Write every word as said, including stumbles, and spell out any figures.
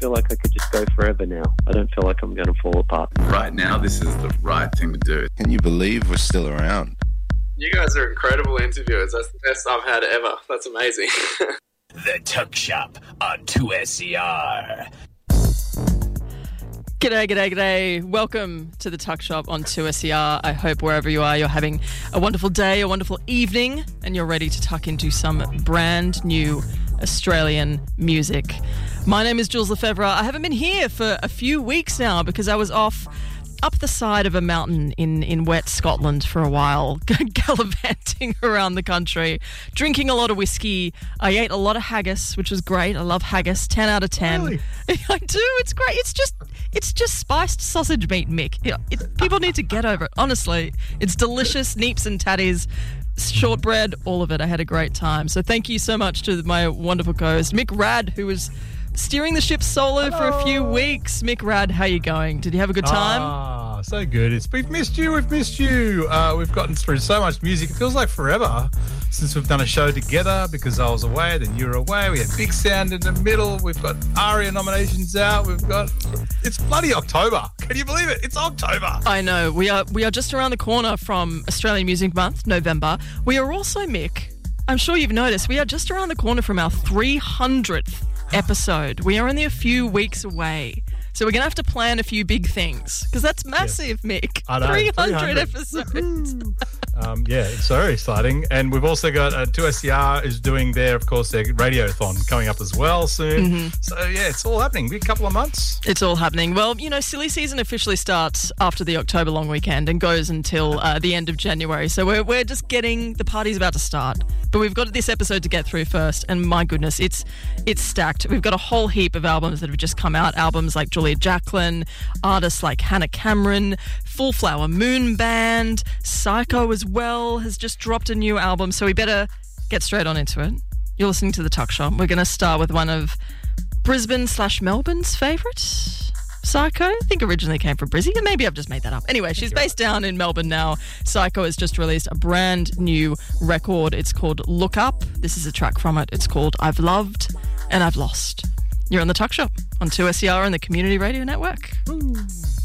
feel like I could just go forever now. I don't feel like I'm going to fall apart. Right now, this is the right thing to do. Can you believe we're still around? You guys are incredible interviewers. That's the best I've had ever. That's amazing. The Tuck Shop on two S E R. G'day, g'day, g'day. Welcome to the Tuck Shop on two S E R. I hope wherever you are, you're having a wonderful day, a wonderful evening, and you're ready to tuck into some brand new Australian music. My name is Jules Lefevre. I haven't been here for a few weeks now because I was off up the side of a mountain in, in wet Scotland for a while, gallivanting around the country, drinking a lot of whiskey. I ate a lot of haggis, which was great. I love haggis, ten out of ten. Really? I do. It's great. It's just it's just spiced sausage meat, Mick. You know, it, people need to get over it. Honestly, it's delicious. Neeps and tatties, shortbread, all of it. I had a great time. So thank you so much to my wonderful co-host, Mick Rad, who was steering the ship solo Hello. for a few weeks. Mick Rad, how you going? Did you have a good time? Ah, so good. It's we've missed you. We've missed you. Uh, we've gotten through so much music. It feels like forever since we've done a show together because I was away, then you were away. We had Big Sound in the middle. We've got ARIA nominations out. We've got it's bloody October. Can you believe it? It's October. I know. We are we are just around the corner from Australian Music Month, November. We are also, Mick, I'm sure you've noticed, we are just around the corner from our three hundredth episode. We are only a few weeks away. So we're going to have to plan a few big things because that's massive, yes. Mick. I know, three hundred, three hundred episodes. um, yeah, it's very exciting. And we've also got uh, two S E R is doing their, of course, their radiothon coming up as well soon. Mm-hmm. So, yeah, it's all happening. Be a couple of months. It's all happening. Well, you know, silly season officially starts after the October long weekend and goes until uh, the end of January. So we're, we're just getting, the party's about to start. But we've got this episode to get through first. And my goodness, it's it's stacked. We've got a whole heap of albums that have just come out. Albums like Julia Jacqueline, artists like Hannah Cameron, Full Flower Moon Band, Psycho as well has just dropped a new album. So we better get straight on into it. You're listening to The Tuck Shop. We're going to start with one of Brisbane slash Melbourne's favourites. Psycho, I think originally came from Brizzy, and maybe I've just made that up. Anyway, she's based down in Melbourne now. Psycho has just released a brand new record. It's called Look Up. This is a track from it. It's called I've Loved and I've Lost. You're on The Tuck Shop on two S E R and the Community Radio Network. Ooh.